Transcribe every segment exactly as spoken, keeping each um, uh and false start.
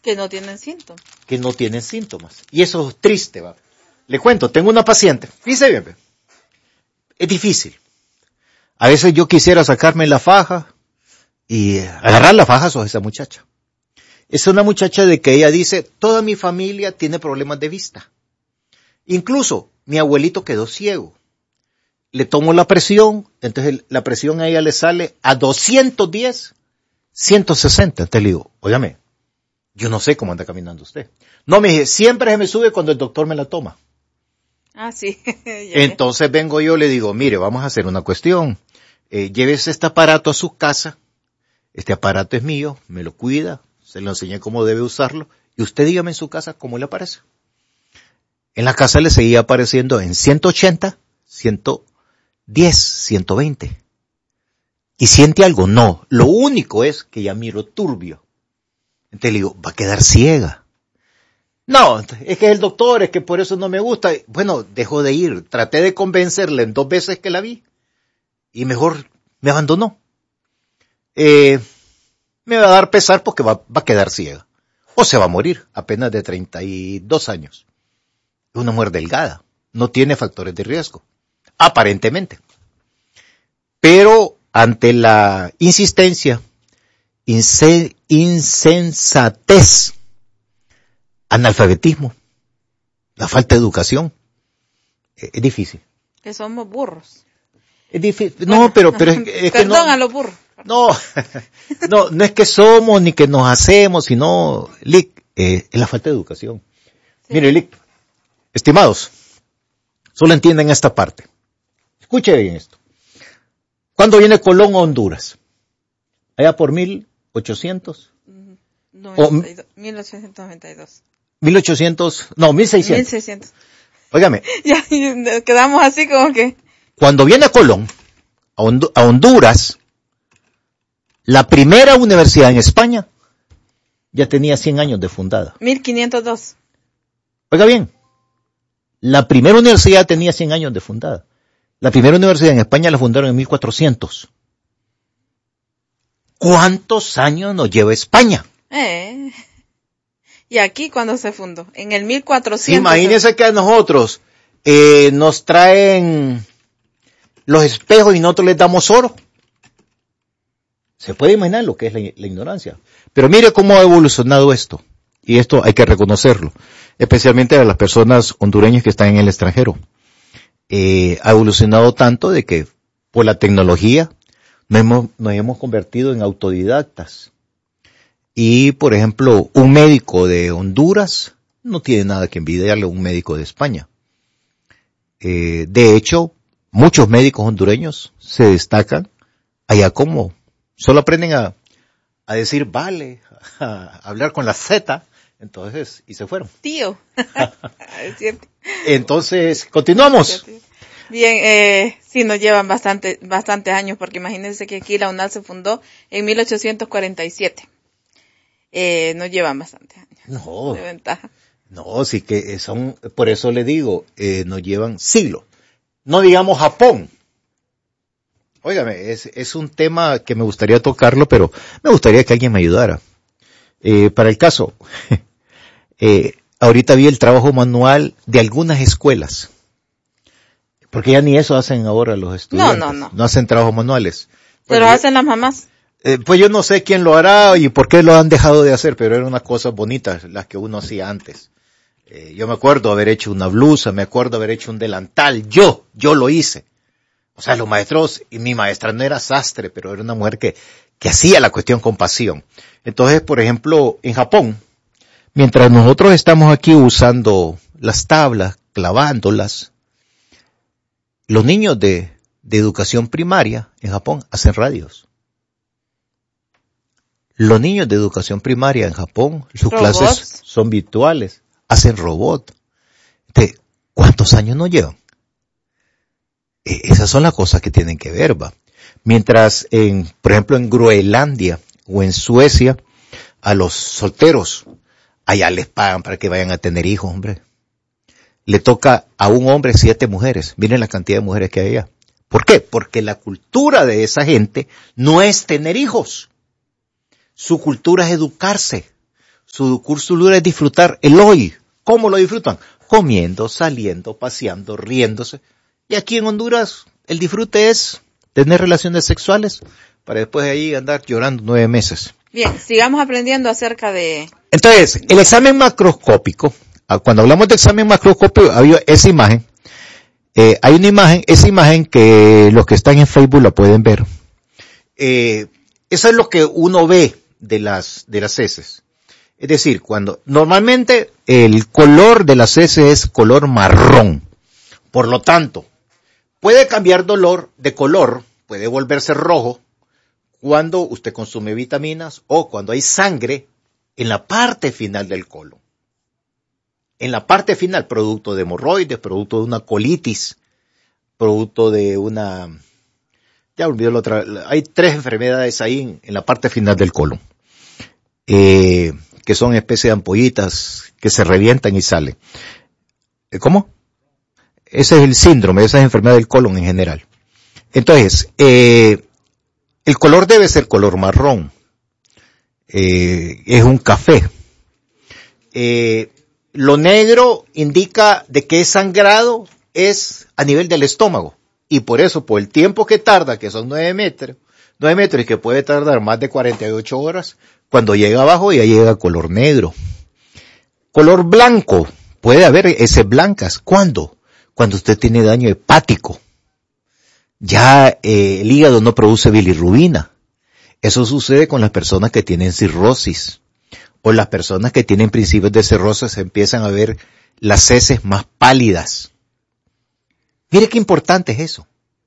Que no tienen síntomas. Que no tienen síntomas. Y eso es triste, va. Le cuento, tengo una paciente. Fíjese bien, es difícil. A veces yo quisiera sacarme la faja y agarrar la faja a esa muchacha. Es una muchacha de que ella dice, toda mi familia tiene problemas de vista. Incluso mi abuelito quedó ciego. Le tomo la presión, entonces la presión a ella le sale a doscientos diez, ciento sesenta. Entonces le digo, óigame, yo no sé cómo anda caminando usted. No, me dije, siempre se me sube cuando el doctor me la toma. Ah, sí. Entonces vengo yo, le digo, mire, vamos a hacer una cuestión. Eh, llévese este aparato a su casa. Este aparato es mío, me lo cuida, se lo enseñé cómo debe usarlo. Y usted dígame en su casa cómo le aparece. En la casa le seguía apareciendo en ciento ochenta, ciento diez, ciento veinte. ¿Y siente algo? No. Lo único es que ya miro turbio. Entonces le digo, va a quedar ciega. No, es que es el doctor, es que por eso no me gusta. Bueno, dejó de ir. Traté de convencerle en dos veces que la vi. Y mejor me abandonó. Eh, me va a dar pesar porque va, va a quedar ciega. O se va a morir, apenas de treinta y dos años. Es una mujer delgada. No tiene factores de riesgo. Aparentemente. Pero ante la insistencia, inse, insensatez, analfabetismo, la falta de educación, es, es difícil. Que somos burros. Es difícil. No, bueno, pero, pero es, es que no. Perdón a los burros. No, no, no es que somos ni que nos hacemos, sino, Lic, eh, es la falta de educación. Sí. Mire, Lic, estimados, solo entienden esta parte. Escuche bien esto. ¿Cuándo viene Colón a Honduras? Allá por mil ochocientos. noventa y dos, o, mil ochocientos noventa y dos. mil ochocientos, no, mil seiscientos. mil seiscientos. Óigame. Ya, quedamos así como que. Cuando viene Colón a, Hond- a Honduras, la primera universidad en España ya tenía cien años de fundada. mil quinientos dos. Oiga bien, la primera universidad tenía cien años de fundada. La primera universidad en España la fundaron en mil cuatrocientos. ¿Cuántos años nos lleva España? Eh. ¿Y aquí cuándo se fundó? En el mil cuatrocientos. Sí, imagínense que a nosotros eh, nos traen los espejos y nosotros les damos oro. Se puede imaginar lo que es la, la ignorancia. Pero mire cómo ha evolucionado esto. Y esto hay que reconocerlo. Especialmente a las personas hondureñas que están en el extranjero. Eh, ha evolucionado tanto de que por la tecnología nos hemos, nos hemos convertido en autodidactas. Y, por ejemplo, un médico de Honduras no tiene nada que envidiarle a un médico de España. Eh, de hecho, muchos médicos hondureños se destacan allá como solo aprenden a, a decir vale, a hablar con la Z, entonces, y se fueron. Tío. Es cierto. Entonces, continuamos. Bien, eh, sí, nos llevan bastante, bastantes años, porque imagínense que aquí la UNAL se fundó en mil ochocientos cuarenta y siete. Eh, nos llevan bastantes años. No. De ventaja. No, sí que son, por eso le digo, eh, nos llevan siglos. No digamos Japón. Óigame, es, es un tema que me gustaría tocarlo, pero me gustaría que alguien me ayudara. Eh, para el caso, eh, ahorita vi el trabajo manual de algunas escuelas. Porque ya ni eso hacen ahora los estudiantes. No, no, no. No hacen trabajos manuales. Pero pues, hacen las mamás. Eh, pues yo no sé quién lo hará y por qué lo han dejado de hacer, pero eran unas cosas bonitas las que uno hacía antes. Eh, yo me acuerdo haber hecho una blusa, me acuerdo haber hecho un delantal. Yo, yo lo hice. O sea, los maestros, y mi maestra no era sastre, pero era una mujer que, que hacía la cuestión con pasión. Entonces, por ejemplo, en Japón, mientras nosotros estamos aquí usando las tablas, clavándolas, los niños de, de educación primaria en Japón hacen radios. Los niños de educación primaria en Japón, sus Robots. clases son virtuales, hacen robot. Entonces, ¿cuántos años nos llevan? Eh, esas son las cosas que tienen que ver, va. Mientras, en, por ejemplo, en Groenlandia o en Suecia, a los solteros, allá les pagan para que vayan a tener hijos, hombre. Le toca a un hombre siete mujeres. Miren la cantidad de mujeres que hay allá. ¿Por qué? Porque la cultura de esa gente no es tener hijos. Su cultura es educarse. Su curso dura es disfrutar el hoy. ¿Cómo lo disfrutan? Comiendo, saliendo, paseando, riéndose. Y aquí en Honduras, el disfrute es tener relaciones sexuales para después de ahí andar llorando nueve meses. Bien, sigamos aprendiendo acerca de... Entonces, el examen macroscópico, cuando hablamos de examen macroscópico, había esa imagen, eh, hay una imagen, esa imagen que los que están en Facebook la pueden ver. Eh, eso es lo que uno ve de las, de las heces. Es decir, cuando, normalmente el color de las heces es color marrón. Por lo tanto, puede cambiar dolor de color, puede volverse rojo, cuando usted consume vitaminas o cuando hay sangre en la parte final del colon. En la parte final, producto de hemorroides, producto de una colitis, producto de una... Ya olvidé la otra... Hay tres enfermedades ahí en, en la parte final del colon, eh, que son especie de ampollitas que se revientan y salen. ¿Cómo? Ese es el síndrome, esa es enfermedad del colon en general. Entonces, eh... el color debe ser color marrón, eh, es un café. Eh, lo negro indica de que es sangrado, es a nivel del estómago. Y por eso, por el tiempo que tarda, que son nueve metros, nueve metros y que puede tardar más de cuarenta y ocho horas, cuando llega abajo ya llega color negro. Color blanco, puede haber heces blancas. ¿Cuándo? Cuando usted tiene daño hepático. Ya eh, el hígado no produce bilirrubina. Eso sucede con las personas que tienen cirrosis. O las personas que tienen principios de cirrosis empiezan a ver las heces más pálidas. Mire qué importante es eso.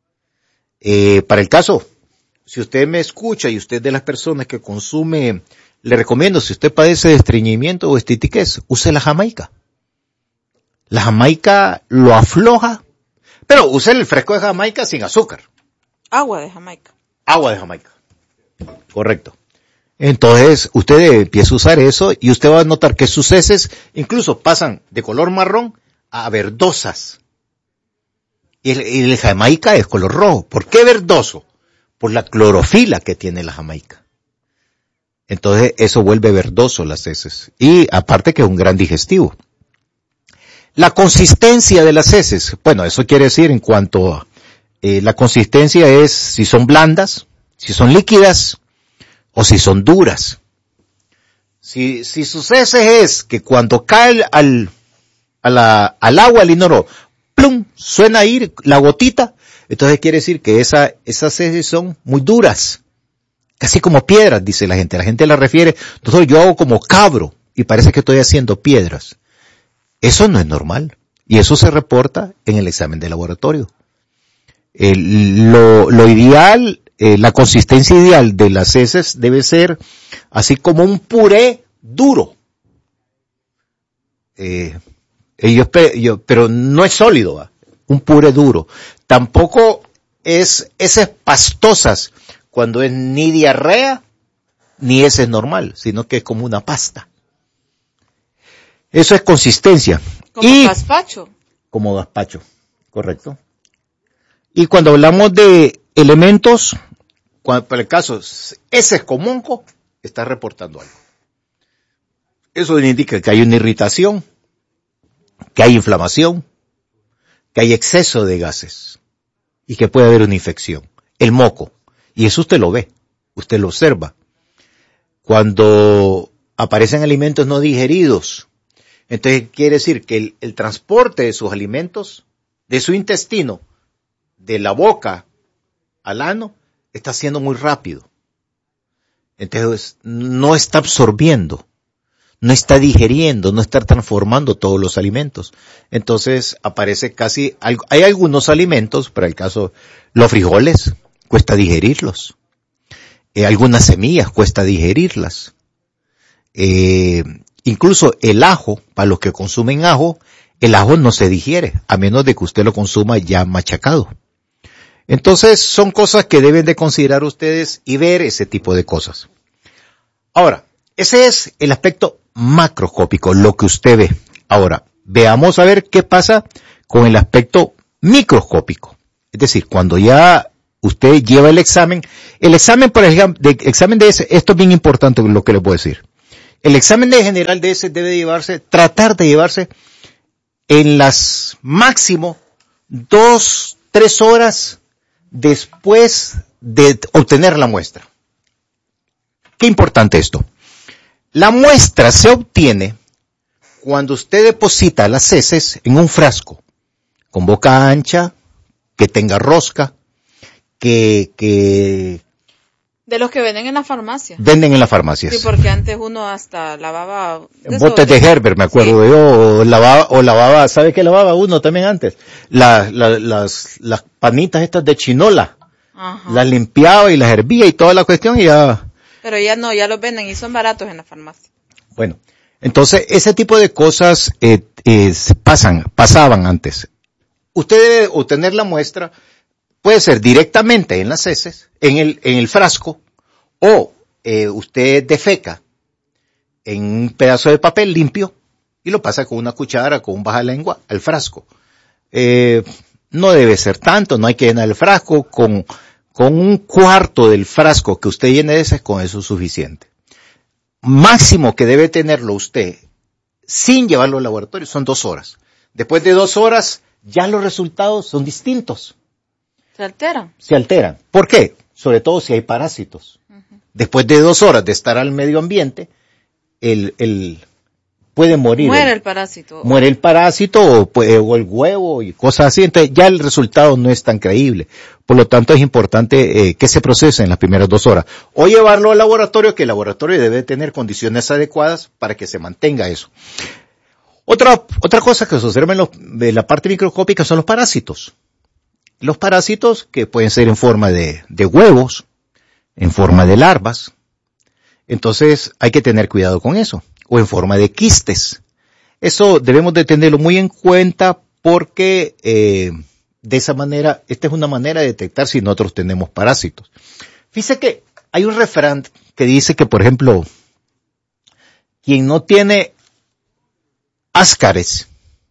Eh, para el caso, si usted me escucha y usted es de las personas que consume, le recomiendo, si usted padece de estreñimiento o estitiquez, use la jamaica. La jamaica lo afloja. Pero use el fresco de Jamaica sin azúcar. Agua de Jamaica. Agua de Jamaica. Correcto. Entonces, usted empieza a usar eso y usted va a notar que sus heces incluso pasan de color marrón a verdosas. Y el, el Jamaica es color rojo. ¿Por qué verdoso? Por la clorofila que tiene la Jamaica. Entonces, eso vuelve verdoso las heces. Y aparte que es un gran digestivo. La consistencia de las heces, bueno, eso quiere decir en cuanto a, eh, la consistencia es si son blandas, si son líquidas o si son duras. Si, si sus heces es que cuando cae al, a la, al agua, al inodoro, plum, suena a ir la gotita, entonces quiere decir que esa, esas heces son muy duras, casi como piedras, dice la gente. La gente la refiere, entonces yo hago como cabro y parece que estoy haciendo piedras. Eso no es normal. Y eso se reporta en el examen de laboratorio. El, lo, lo ideal, eh, la consistencia ideal de las heces debe ser así como un puré duro. Eh, yo, yo, pero no es sólido, ¿va? Un puré duro. Tampoco es heces pastosas cuando es ni diarrea ni heces normal, sino que es como una pasta. Eso es consistencia. Como y, gazpacho. Como gazpacho, correcto. Y cuando hablamos de elementos, cuando, para el caso, ese es comonco, está reportando algo. Eso indica que hay una irritación, que hay inflamación, que hay exceso de gases y que puede haber una infección. El moco. Y eso usted lo ve, usted lo observa. Cuando aparecen alimentos no digeridos, entonces quiere decir que el, el transporte de sus alimentos, de su intestino, de la boca al ano, está siendo muy rápido. Entonces no está absorbiendo, no está digeriendo, no está transformando todos los alimentos. Entonces aparece casi, hay algunos alimentos, para el caso, los frijoles, cuesta digerirlos. Eh, algunas semillas cuesta digerirlas. Eh, Incluso el ajo, para los que consumen ajo, el ajo no se digiere, a menos de que usted lo consuma ya machacado. Entonces, son cosas que deben de considerar ustedes y ver ese tipo de cosas. Ahora, ese es el aspecto macroscópico, lo que usted ve. Ahora, veamos a ver qué pasa con el aspecto microscópico. Es decir, cuando ya usted lleva el examen, el examen, por ejemplo, de, examen de ese, esto es bien importante lo que les voy a decir. El examen de general de heces debe llevarse, tratar de llevarse en las máximo dos, tres horas después de obtener la muestra. Qué importante esto. La muestra se obtiene cuando usted deposita las heces en un frasco con boca ancha, que tenga rosca, que, que de los que venden en la farmacia. Venden en las farmacias. Sí, porque antes uno hasta lavaba de botes de Gerber, me acuerdo sí. yo, o lavaba, o lavaba, ¿sabe qué lavaba uno también antes? La, la, las, las panitas estas de chinola. Ajá. Las limpiaba y las hervía y toda la cuestión y ya. Pero ya no, ya los venden y son baratos en la farmacia. Bueno, entonces ese tipo de cosas eh, eh, pasan, pasaban antes. Usted debe obtener la muestra, puede ser directamente en las heces, en el, en el frasco, o eh, usted defeca en un pedazo de papel limpio y lo pasa con una cuchara, con un bajalengua al frasco. Eh, no debe ser tanto, no hay que llenar el frasco, con, con un cuarto del frasco que usted llene de heces, con eso es suficiente. Máximo que debe tenerlo usted sin llevarlo al laboratorio son dos horas. Después de dos horas ya los resultados son distintos. ¿Se alteran? Se alteran. ¿Por qué? Sobre todo si hay parásitos. Uh-huh. Después de dos horas de estar al medio ambiente, el, el, puede morir. Muere el, el parásito. Muere el parásito o, o el huevo y cosas así. Entonces ya el resultado no es tan creíble. Por lo tanto es importante eh, que se procese en las primeras dos horas. O llevarlo al laboratorio, que el laboratorio debe tener condiciones adecuadas para que se mantenga eso. Otra, otra cosa que se observa en, los, en la parte microscópica son los parásitos. Los parásitos que pueden ser en forma de, de huevos, en forma de larvas. Entonces hay que tener cuidado con eso. O en forma de quistes. Eso debemos de tenerlo muy en cuenta porque eh, de esa manera, esta es una manera de detectar si nosotros tenemos parásitos. Fíjese que hay un refrán que dice que, por ejemplo, quien no tiene áscares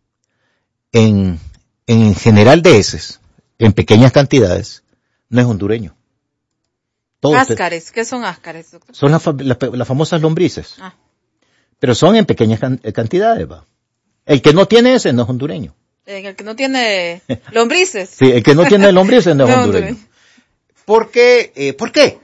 en, en general de heces, en pequeñas cantidades, no es hondureño. Todo áscares, ¿qué son áscares, doctor? Son las la, la famosas lombrices. Ah. Pero son en pequeñas can, cantidades, va. El que no tiene ese no es hondureño. El que no tiene lombrices. Sí, el que no tiene lombrices no es no, hondureño. ¿Por qué? Eh, ¿Por qué?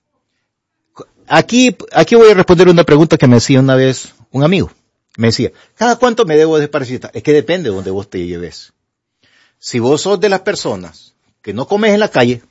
Aquí, aquí voy a responder una pregunta que me hacía una vez un amigo. Me decía, ¿cada cuánto me debo desparasitar? Es que depende de donde vos te lleves. Si vos sos de las personas que no comes en la calle,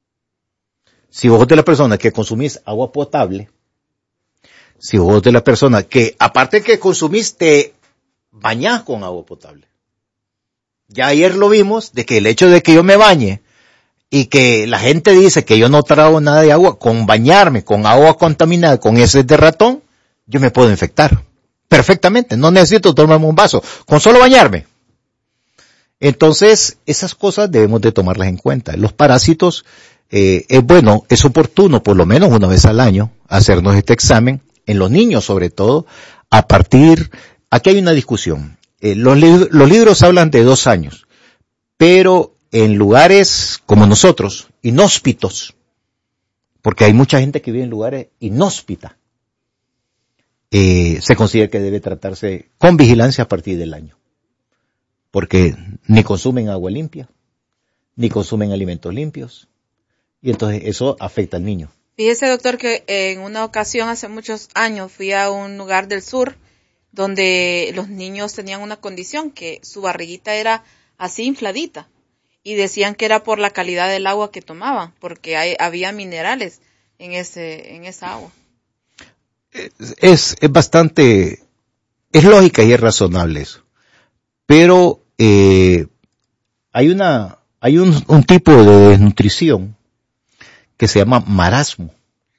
si vos sos de las personas que consumís agua potable, si vos sos de las personas que, aparte que consumís, te bañás con agua potable. Ya ayer lo vimos, de que el hecho de que yo me bañe y que la gente dice que yo no trago nada de agua, con bañarme con agua contaminada, con heces de ratón, yo me puedo infectar. Perfectamente, no necesito tomarme un vaso, con solo bañarme. Entonces, esas cosas debemos de tomarlas en cuenta. Los parásitos, eh, es bueno, es oportuno, por lo menos una vez al año, hacernos este examen, en los niños sobre todo, a partir, aquí hay una discusión. Eh, los, li- los libros hablan de dos años, pero en lugares como nosotros, inhóspitos, porque hay mucha gente que vive en lugares inhóspitas, Eh, se considera que debe tratarse con vigilancia a partir del año. Porque ni consumen agua limpia, ni consumen alimentos limpios, y entonces eso afecta al niño. Fíjese, doctor, que en una ocasión hace muchos años fui a un lugar del sur donde los niños tenían una condición que su barriguita era así infladita y decían que era por la calidad del agua que tomaban, porque hay, había minerales en ese en esa agua. Es, es bastante, es lógica y es razonable eso. Pero eh, hay una, hay un, un tipo de desnutrición que se llama marasmo.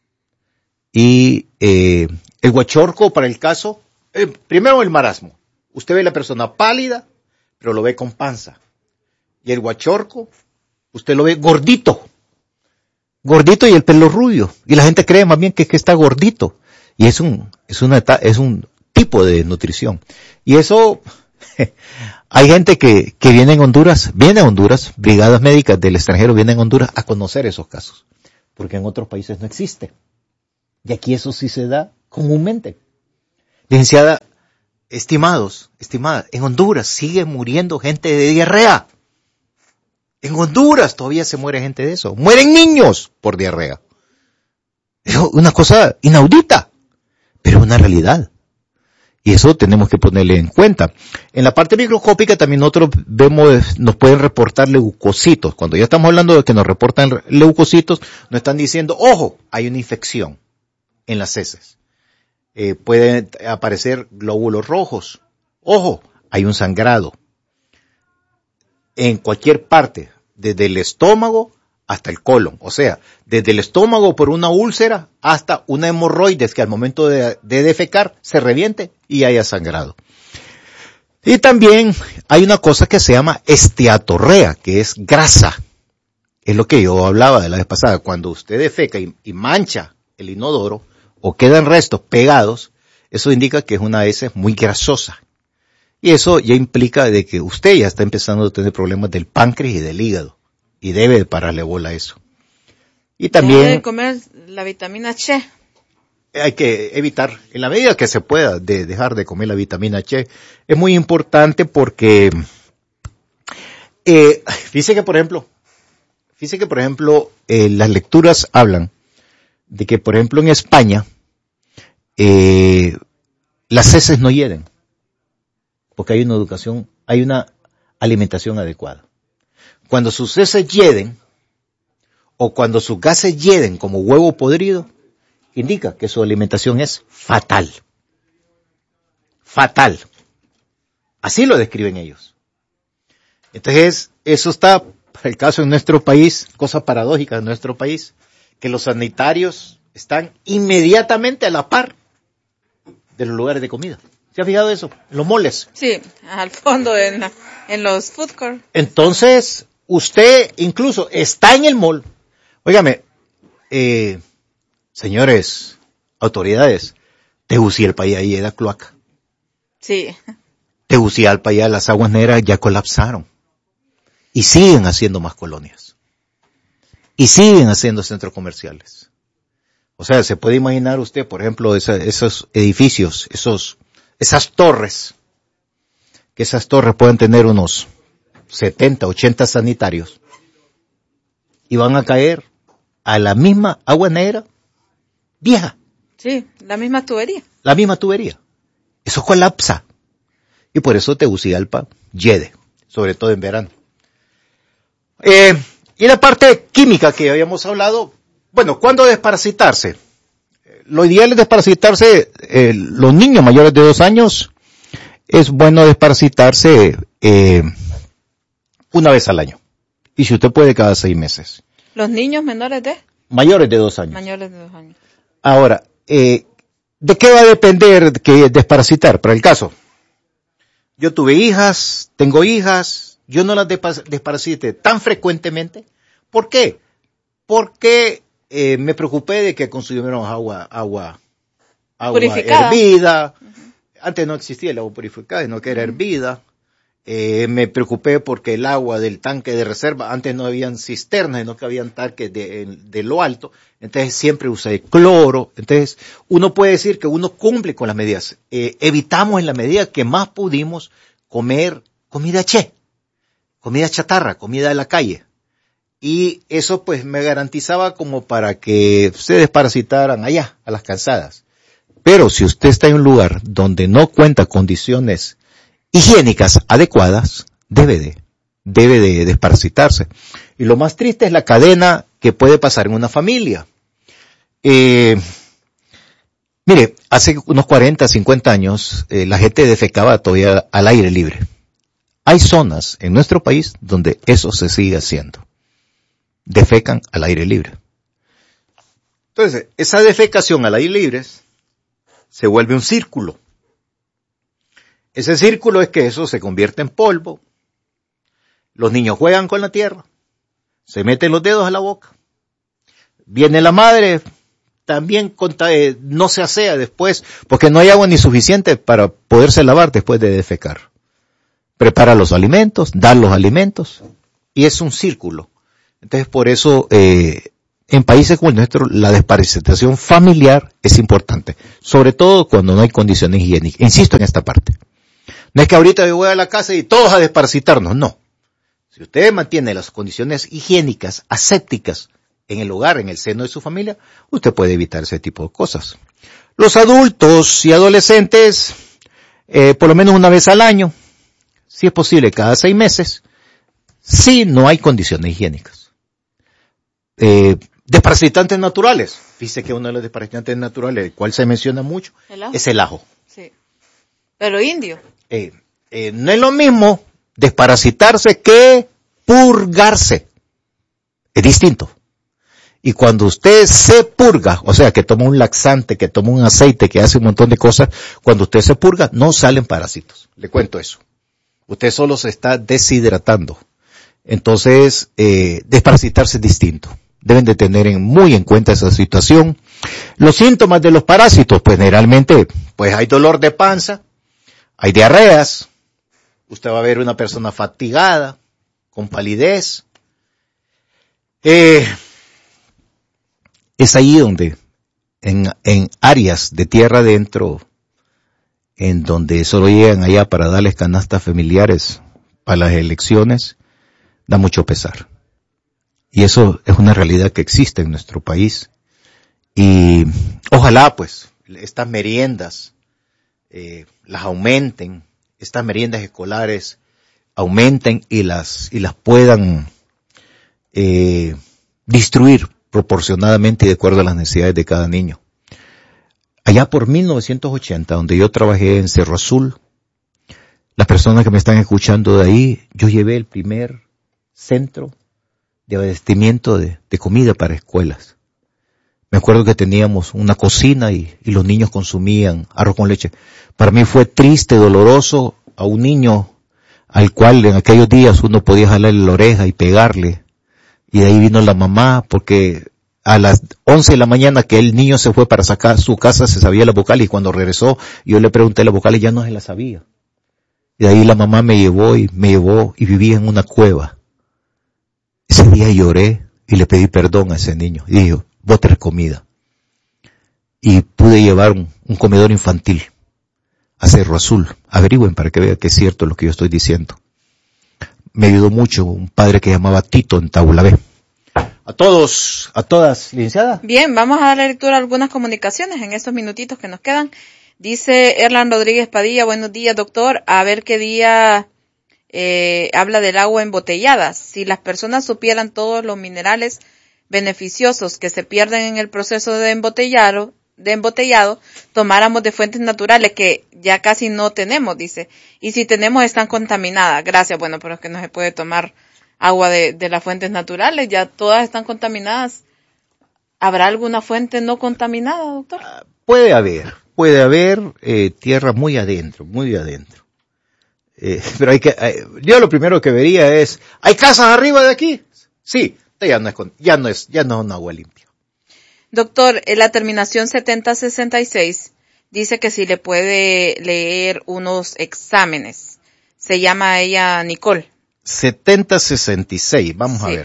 Y eh, el guachorco, para el caso, eh, primero el marasmo. Usted ve a la persona pálida, pero lo ve con panza. Y el guachorco, usted lo ve gordito. Gordito y el pelo rubio. Y la gente cree más bien que es que está gordito. Y es un, es una, es un tipo de nutrición. Y eso, hay gente que, que viene en Honduras, viene a Honduras, brigadas médicas del extranjero vienen a Honduras a conocer esos casos. Porque en otros países no existe. Y aquí eso sí se da comúnmente. Licenciada, estimados, estimadas, en Honduras sigue muriendo gente de diarrea. En Honduras todavía se muere gente de eso. Mueren niños por diarrea. Es una cosa inaudita, pero es una realidad. Y eso tenemos que ponerle en cuenta. En la parte microscópica también nosotros vemos, nos pueden reportar leucocitos. Cuando ya estamos hablando de que nos reportan leucocitos, nos están diciendo, ojo, hay una infección en las heces. Eh, pueden aparecer glóbulos rojos. Ojo, hay un sangrado. En cualquier parte, desde el estómago hasta el colon. O sea, desde el estómago por una úlcera hasta una hemorroides que al momento de, de defecar se reviente y haya sangrado. Y también hay una cosa que se llama esteatorrea, que es grasa. Es lo que yo hablaba de la vez pasada. Cuando usted defeca y, y mancha el inodoro o quedan restos pegados, eso indica que es una heces muy grasosa. Y eso ya implica de que usted ya está empezando a tener problemas del páncreas y del hígado. Y debe de pararle bola a eso. Y también debe comer la vitamina C. Hay que evitar, en la medida que se pueda, de dejar de comer la vitamina C. Es muy importante porque, eh, fíjese que por ejemplo, fíjese que por ejemplo, eh, las lecturas hablan de que por ejemplo en España, eh, las heces no hieden. Porque hay una educación, hay una alimentación adecuada. Cuando sus heces hieden, o cuando sus gases hieden como huevo podrido, indica que su alimentación es fatal. Fatal. Así lo describen ellos. Entonces, eso está, para el caso en nuestro país, cosa paradójica en nuestro país, que los sanitarios están inmediatamente a la par de los lugares de comida. ¿Se ha fijado eso? Los moles. Sí, al fondo en, la, en los food court. Entonces, usted incluso está en el mall. Óigame, eh, señores, autoridades, Tegucigalpa ya era cloaca. Sí. Tegucigalpa ya las aguas negras ya colapsaron. Y siguen haciendo más colonias. Y siguen haciendo centros comerciales. O sea, se puede imaginar usted, por ejemplo, esa, esos edificios, esos, esas torres, que esas torres pueden tener unos setenta, ochenta sanitarios, y van a caer a la misma agua negra vieja. Sí, la misma tubería. La misma tubería. Eso colapsa. Y por eso Tegucigalpa hiede, sobre todo en verano. Eh, y la parte química que habíamos hablado, bueno, ¿cuándo desparasitarse? Lo ideal es desparasitarse, eh, los niños mayores de dos años, es bueno desparasitarse eh, una vez al año. Y si usted puede, cada seis meses. ¿Los niños menores de? Mayores de dos años. Mayores de dos años. Ahora, eh, ¿de qué va a depender que desparasitar? Para el caso, yo tuve hijas, tengo hijas, yo no las desparasité tan frecuentemente. ¿Por qué? Porque eh, me preocupé de que consumieron agua, agua, agua purificada. hervida. Uh-huh. Antes no existía el agua purificada, sino que era uh-huh. hervida. Eh, me preocupé porque el agua del tanque de reserva, antes no habían cisternas, sino que habían tanques de, de lo alto, entonces siempre usé cloro. Entonces uno puede decir que uno cumple con las medidas. Eh, evitamos en la medida que más pudimos comer comida che, comida chatarra, comida de la calle. Y eso pues me garantizaba como para que se desparasitaran allá, a las calzadas. Pero si usted está en un lugar donde no cuenta condiciones higiénicas adecuadas, debe de, debe de desparasitarse. Y lo más triste es la cadena que puede pasar en una familia. Eh, mire, hace unos cuarenta, cincuenta años, eh, la gente defecaba todavía al aire libre. Hay zonas en nuestro país donde eso se sigue haciendo. Defecan al aire libre. Entonces, esa defecación al aire libre se vuelve un círculo. Ese círculo es que eso se convierte en polvo. Los niños juegan con la tierra. Se meten los dedos a la boca. Viene la madre, también conta, eh, no se asea después, porque no hay agua ni suficiente para poderse lavar después de defecar. Prepara los alimentos, da los alimentos, y es un círculo. Entonces por eso eh, en países como el nuestro, la desparasitación familiar es importante, sobre todo cuando no hay condiciones higiénicas. Insisto en esta parte. No es que ahorita yo voy a la casa y todos a desparasitarnos, no. Si usted mantiene las condiciones higiénicas, asépticas, en el hogar, en el seno de su familia, usted puede evitar ese tipo de cosas. Los adultos y adolescentes, eh, por lo menos una vez al año, si es posible cada seis meses, si no hay condiciones higiénicas. Eh, desparasitantes naturales. Fíjese que uno de los desparasitantes naturales, el cual se menciona mucho, ¿El es el ajo. Sí. Pero indio. Eh, eh, no es lo mismo desparasitarse que purgarse. Es distinto. Y cuando usted se purga, o sea, que toma un laxante, que toma un aceite, que hace un montón de cosas, cuando usted se purga, no salen parásitos. Le cuento eso. Usted solo se está deshidratando. Entonces, eh, desparasitarse es distinto. Deben de tener en, muy en cuenta esa situación. Los síntomas de los parásitos, pues generalmente, pues hay dolor de panza, hay diarreas, usted va a ver una persona fatigada, con palidez. Eh, es ahí donde, en, en áreas de tierra adentro, en donde solo llegan allá para darles canastas familiares para las elecciones, da mucho pesar. Y eso es una realidad que existe en nuestro país. Y ojalá, pues, estas meriendas eh, las aumenten, estas meriendas escolares aumenten y las y las puedan eh, distribuir proporcionadamente y de acuerdo a las necesidades de cada niño. Allá por mil novecientos ochenta, donde yo trabajé en Cerro Azul, las personas que me están escuchando de ahí, yo llevé el primer centro de abastecimiento de, de comida para escuelas. Me acuerdo que teníamos una cocina y, y los niños consumían arroz con leche. Para mí fue triste, doloroso a un niño al cual en aquellos días uno podía jalarle la oreja y pegarle. Y de ahí vino la mamá, porque a las once de la mañana que el niño se fue para sacar su casa se sabía la vocal, y cuando regresó yo le pregunté la vocal y ya no se la sabía. Y de ahí la mamá me llevó y me llevó y vivía en una cueva. Ese día lloré y le pedí perdón a ese niño. Y dijo, vos tenés comida. Y pude llevar un, un comedor infantil a Cerro Azul. Averigüen para que vean que es cierto lo que yo estoy diciendo. Me ayudó mucho un padre que llamaba Tito en Taulabé. A todos, a todas, licenciada. Bien, vamos a darle lectura a algunas comunicaciones en estos minutitos que nos quedan. Dice Erlan Rodríguez Padilla, buenos días, doctor. A ver qué día eh, habla del agua embotellada. Si las personas supieran todos los minerales beneficiosos que se pierden en el proceso de embotellado, de embotellado, tomáramos de fuentes naturales que ya casi no tenemos, dice. Y si tenemos, están contaminadas. Gracias. Bueno, pero es que no se puede tomar agua de, de las fuentes naturales, ya todas están contaminadas. ¿Habrá alguna fuente no contaminada, doctor? Uh, puede haber, puede haber eh, tierra muy adentro, muy adentro. Eh, pero hay que, eh, yo lo primero que vería es, ¿hay casas arriba de aquí? Sí, ya no es, ya no es, ya no es un agua limpia. Doctor, en la terminación setenta sesenta y seis dice que si le puede leer unos exámenes. Se llama ella Nicole. setenta sesenta y seis, vamos sí. a ver.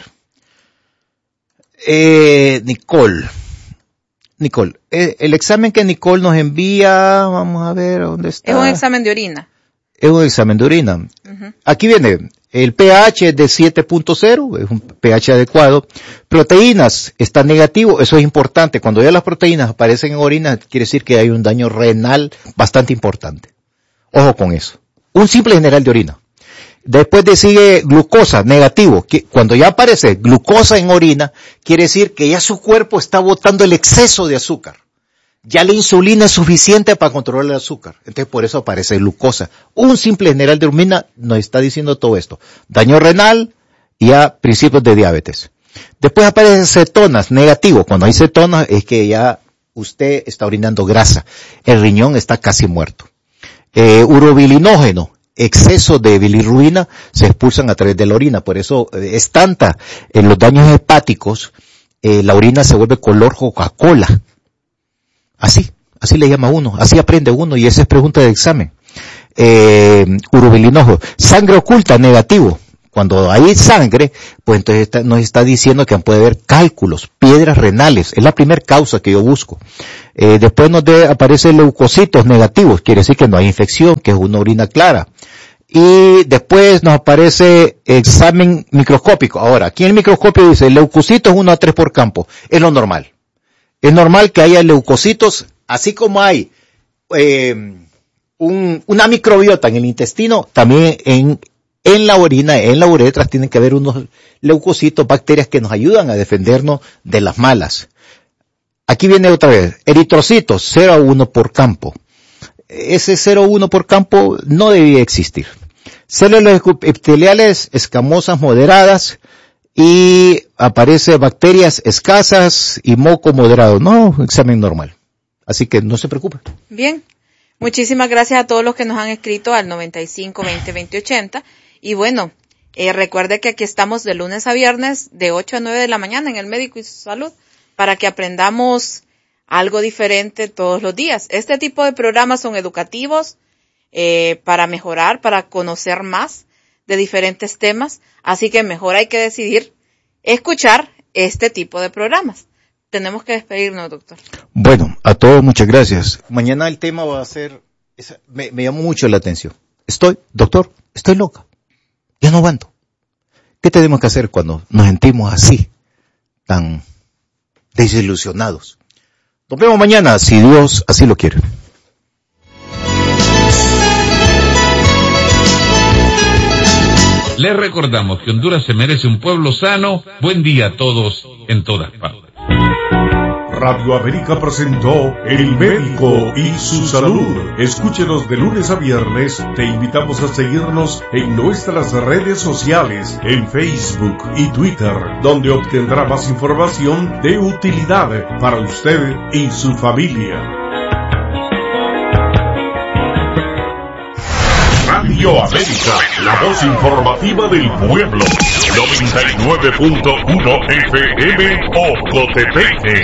Eh, Nicole. Nicole, eh, el examen que Nicole nos envía, vamos a ver, ¿dónde está? Es un examen de orina. Es un examen de orina. Uh-huh. Aquí viene, el pH es de siete punto cero, es un pH adecuado. Proteínas, está negativo, eso es importante. Cuando ya las proteínas aparecen en orina, quiere decir que hay un daño renal bastante importante. Ojo con eso. Un simple general de orina. Después de sigue glucosa, negativo. Que cuando ya aparece glucosa en orina, quiere decir que ya su cuerpo está botando el exceso de azúcar. Ya la insulina es suficiente para controlar el azúcar. Entonces por eso aparece glucosa. Un simple general de orina nos está diciendo todo esto. Daño renal y a principios de diabetes. Después aparecen cetonas, negativo. Cuando hay cetonas es que ya usted está orinando grasa. El riñón está casi muerto. Eh, urobilinógeno. Exceso de bilirrubina se expulsan a través de la orina, por eso eh, es tanta en los daños hepáticos, eh, la orina se vuelve color Coca-Cola. Así, así le llama uno, así aprende uno y esa es pregunta de examen. Eh, urobilinógeno, sangre oculta negativo. Cuando hay sangre, pues entonces está, nos está diciendo que puede haber cálculos, piedras renales, es la primera causa que yo busco. Eh, después nos de, aparecen leucocitos negativos, quiere decir que no hay infección, que es una orina clara. Y después nos aparece examen microscópico. Ahora, aquí en el microscopio dice leucocitos uno a tres por campo, es lo normal. Es normal que haya leucocitos, así como hay eh, un, una microbiota en el intestino, también en En la orina, en la uretra, tienen que haber unos leucocitos, bacterias que nos ayudan a defendernos de las malas. Aquí viene otra vez, eritrocitos, cero a uno por campo. Ese cero a uno por campo no debía existir. Células epiteliales escamosas moderadas y aparece bacterias escasas y moco moderado. No, examen normal. Así que no se preocupe. Bien. Muchísimas gracias a todos los que nos han escrito al noventa y cinco, veinte, veinte, ochenta. Y bueno, eh, recuerde que aquí estamos de lunes a viernes de ocho a nueve de la mañana en El Médico y su Salud para que aprendamos algo diferente todos los días. Este tipo de programas son educativos eh, para mejorar, para conocer más de diferentes temas. Así que mejor hay que decidir escuchar este tipo de programas. Tenemos que despedirnos, doctor. Bueno, a todos muchas gracias. Mañana el tema va a ser, esa, me, me llamó mucho la atención. Estoy, doctor, estoy loca. Ya no aguanto. ¿Qué tenemos que hacer cuando nos sentimos así, tan desilusionados? Nos vemos mañana, si Dios así lo quiere. Les recordamos que Honduras se merece un pueblo sano. Buen día a todos en todas partes. Radio América presentó El Médico y su Salud. Escúchenos de lunes a viernes. Te invitamos a seguirnos en nuestras redes sociales, en Facebook y Twitter, donde obtendrá más información de utilidad para usted y su familia. Radio América, la voz informativa del pueblo. noventa y nueve punto uno F M Ocotepeque.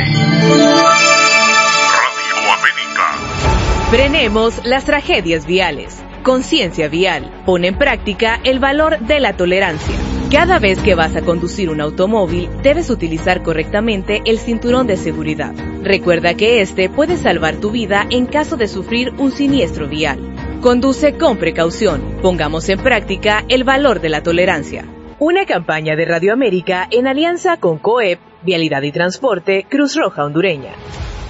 Radio América. Frenemos las tragedias viales. Conciencia vial. Pon en práctica el valor de la tolerancia. Cada vez que vas a conducir un automóvil, debes utilizar correctamente el cinturón de seguridad. Recuerda que este puede salvar tu vida en caso de sufrir un siniestro vial. Conduce con precaución. Pongamos en práctica el valor de la tolerancia. Una campaña de Radio América en alianza con COEP, Vialidad y Transporte, Cruz Roja Hondureña.